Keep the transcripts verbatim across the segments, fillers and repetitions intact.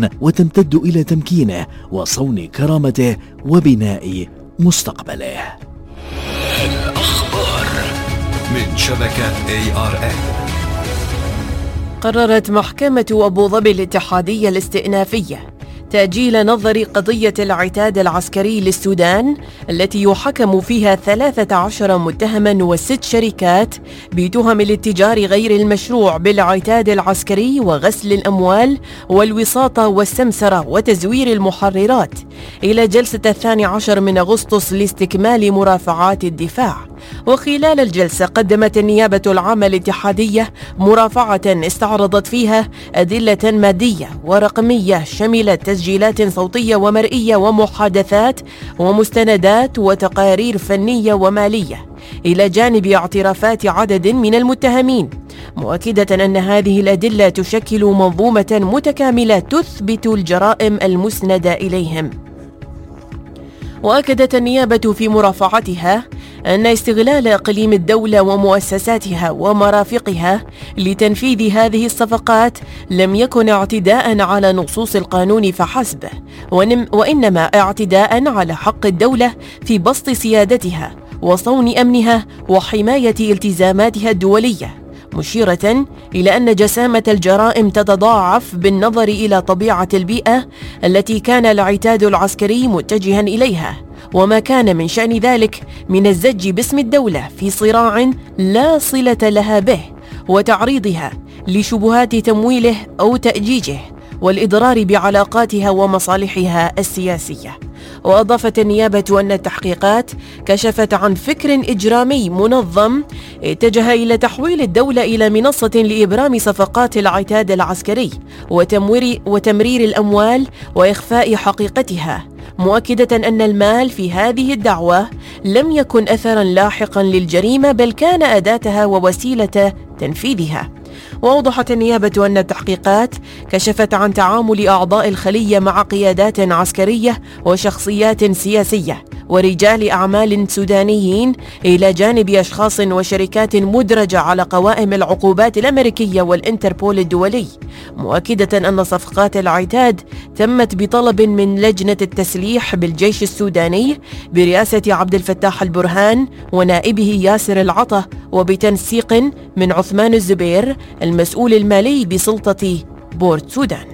الوطن وتمتد إلى تمكينه وصون كرامته وبناء مستقبله. الأخبار من شبكة إيه آر إن. قررت محكمة أبو ظبي الاتحادية الاستئنافية تأجيل نظر قضية العتاد العسكري للسودان التي يحكم فيها ثلاثة عشر متهما وست شركات بتهم الاتجار غير المشروع بالعتاد العسكري وغسل الأموال والوساطة والسمسرة وتزوير المحررات إلى جلسة الثاني عشر من أغسطس لاستكمال مرافعات الدفاع. وخلال الجلسة قدمت النيابة العامة الاتحادية مرافعة استعرضت فيها أدلة مادية ورقمية شملت تسجيلات صوتية ومرئية ومحادثات ومستندات وتقارير فنية ومالية إلى جانب اعترافات عدد من المتهمين، مؤكدة أن هذه الأدلة تشكل منظومة متكاملة تثبت الجرائم المسندة إليهم. وأكدت النيابة في مرافعتها أن استغلال إقليم الدولة ومؤسساتها ومرافقها لتنفيذ هذه الصفقات لم يكن اعتداء على نصوص القانون فحسب، وإنما اعتداء على حق الدولة في بسط سيادتها وصون أمنها وحماية التزاماتها الدولية، مشيرة إلى أن جسامة الجرائم تتضاعف بالنظر إلى طبيعة البيئة التي كان العتاد العسكري متجها إليها، وما كان من شأن ذلك من الزج باسم الدولة في صراع لا صلة لها به وتعريضها لشبهات تمويله أو تأجيجه والإضرار بعلاقاتها ومصالحها السياسية. وأضافت النيابة أن التحقيقات كشفت عن فكر إجرامي منظم اتجه إلى تحويل الدولة إلى منصة لإبرام صفقات العتاد العسكري وتموير وتمرير الأموال وإخفاء حقيقتها، مؤكدة أن المال في هذه الدعوة لم يكن أثراً لاحقاً للجريمة بل كان أداتها ووسيلة تنفيذها. وأوضحت النيابة أن التحقيقات كشفت عن تعامل أعضاء الخلية مع قيادات عسكرية وشخصيات سياسية ورجال أعمال سودانيين إلى جانب أشخاص وشركات مدرجة على قوائم العقوبات الأمريكية والإنتربول الدولي، مؤكدة أن صفقات العتاد تمت بطلب من لجنة التسليح بالجيش السوداني برئاسة عبد الفتاح البرهان ونائبه ياسر العطا وبتنسيق من عثمان الزبير المسؤول المالي بسلطة بورت سودان.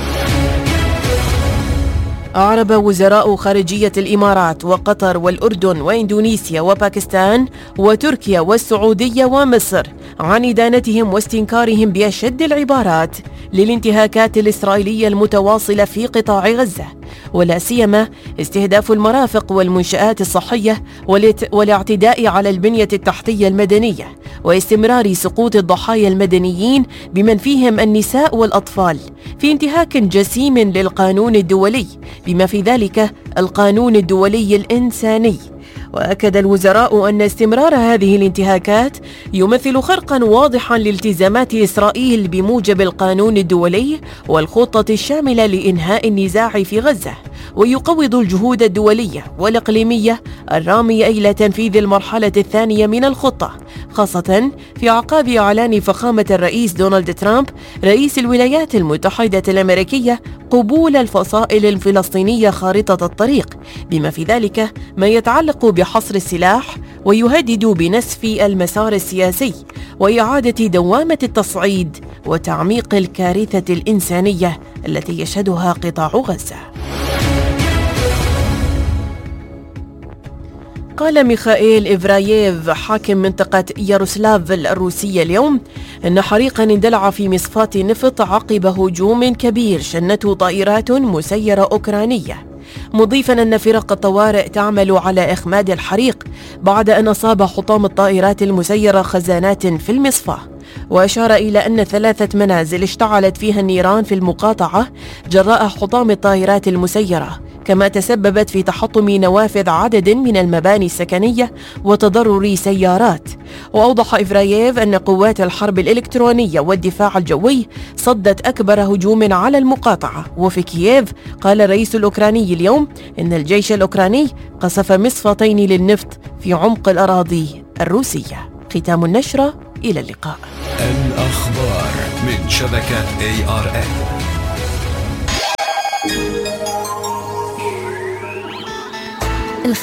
أعرب وزراء خارجية الإمارات وقطر والأردن وإندونيسيا وباكستان وتركيا والسعودية ومصر عن إدانتهم واستنكارهم بأشد العبارات للانتهاكات الإسرائيلية المتواصلة في قطاع غزة، ولا سيما استهداف المرافق والمنشآت الصحية والاعتداء على البنية التحتية المدنية واستمرار سقوط الضحايا المدنيين بمن فيهم النساء والأطفال في انتهاك جسيم للقانون الدولي بما في ذلك القانون الدولي الإنساني. وأكد الوزراء أن استمرار هذه الانتهاكات يمثل خرقاً واضحاً لالتزامات إسرائيل بموجب القانون الدولي والخطة الشاملة لإنهاء النزاع في غزة، ويقوض الجهود الدولية والإقليمية الرامية إلى تنفيذ المرحلة الثانية من الخطة، خاصة في أعقاب إعلان فخامة الرئيس دونالد ترامب رئيس الولايات المتحدة الأمريكية قبول الفصائل الفلسطينية خارطة الطريق، بما في ذلك ما يتعلق بحصر السلاح ويهدد بنسف المسار السياسي وإعادة دوامة التصعيد وتعميق الكارثة الإنسانية التي يشهدها قطاع غزة. قال ميخائيل إيفراييف حاكم منطقة ياروسلافل الروسية اليوم أن حريقاً اندلع في مصفاة نفط عقب هجوم كبير شنته طائرات مسيرة أوكرانية، مضيفاً أن فرق الطوارئ تعمل على إخماد الحريق بعد أن أصاب حطام الطائرات المسيرة خزانات في المصفاة. وأشار إلى أن ثلاثة منازل اشتعلت فيها النيران في المقاطعة جراء حطام الطائرات المسيرة، كما تسببت في تحطم نوافذ عدد من المباني السكنية وتضرر سيارات. وأوضح إفراييف أن قوات الحرب الإلكترونية والدفاع الجوي صدت أكبر هجوم على المقاطعة. وفي كييف قال الرئيس الأوكراني اليوم إن الجيش الأوكراني قصف مصفتين للنفط في عمق الأراضي الروسية. ختام النشرة، إلى اللقاء. الأخبار من شبكة إيه آر إن.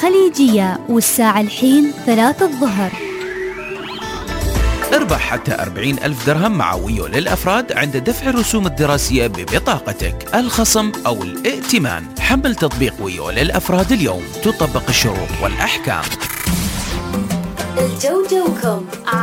الخليجية، والساعة الحين ثلاثة الظهر. اربح حتى أربعين ألف درهم مع ويو للأفراد عند دفع الرسوم الدراسية ببطاقتك. الخصم أو الائتمان. حمل تطبيق ويو للأفراد اليوم، تطبق الشروط والأحكام. الجو جوكم.